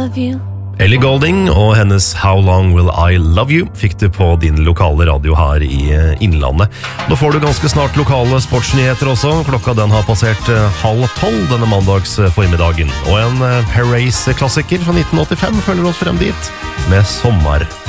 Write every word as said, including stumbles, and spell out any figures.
love you. Ellie Goulding og hennes How Long Will I Love You fikk du på din lokale radio her i Innlandet. Nå får du ganske snart lokale sportsnyheter også. Klokka den har passert halv tolv denne mandags formiddagen. Og en Herreys-klassiker fra nitten åttifem følger oss frem dit med Sommer.